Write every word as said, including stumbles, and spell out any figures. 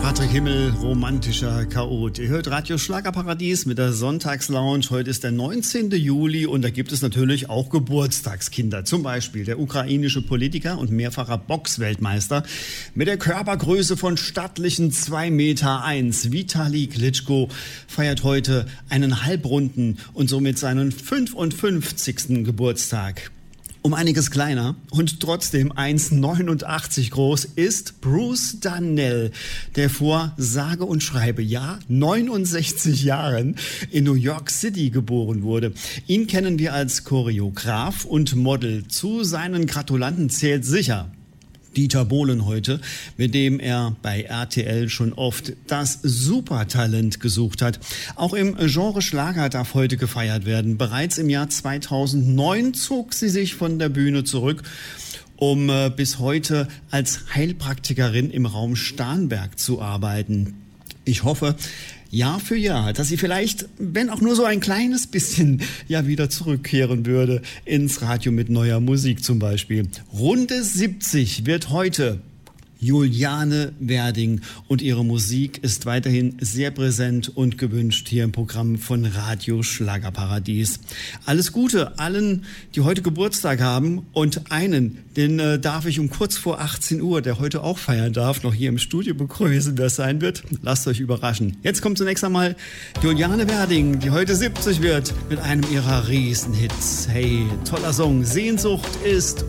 Patrick Himmel, romantischer Chaot. Ihr hört Radio Schlagerparadies mit der Sonntagslounge. Heute ist der neunzehnten Juli und da gibt es natürlich auch Geburtstagskinder. Zum Beispiel der ukrainische Politiker und mehrfacher Boxweltmeister mit der Körpergröße von stattlichen zwei Meter eins. Vitali Klitschko feiert heute einen halbrunden und somit seinen fünfundfünfzigsten Geburtstag. Um einiges kleiner und trotzdem eins Komma neunundachtzig groß ist Bruce Darnell, der vor sage und schreibe, ja, neunundsechzig Jahren in New York City geboren wurde. Ihn kennen wir als Choreograf und Model. Zu seinen Gratulanten zählt sicher Dieter Bohlen heute, mit dem er bei R T L schon oft das Supertalent gesucht hat. Auch im Genre Schlager darf heute gefeiert werden. Bereits im Jahr zweitausendneun zog sie sich von der Bühne zurück, um äh, bis heute als Heilpraktikerin im Raum Starnberg zu arbeiten. Ich hoffe, Jahr für Jahr, dass sie vielleicht, wenn auch nur so ein kleines bisschen, ja wieder zurückkehren würde ins Radio mit neuer Musik zum Beispiel. Runde siebzig wird heute Juliane Werding und ihre Musik ist weiterhin sehr präsent und gewünscht hier im Programm von Radio Schlagerparadies. Alles Gute allen, die heute Geburtstag haben und einen, den äh, darf ich um kurz vor achtzehn Uhr, der heute auch feiern darf, noch hier im Studio begrüßen, wer es sein wird. Lasst euch überraschen. Jetzt kommt zunächst einmal Juliane Werding, die heute siebzig wird, mit einem ihrer Riesenhits. Hey, toller Song. Sehnsucht ist